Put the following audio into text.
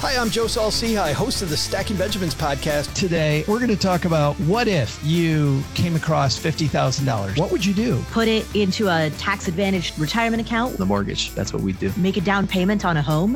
Hi, I'm Joe Saul-Sehy, host of the Stacking Benjamins podcast. Today, we're going to talk about what if you came across $50,000? What would you do? Put it into a tax-advantaged retirement account. The mortgage. That's what we do. Make a down payment on a home.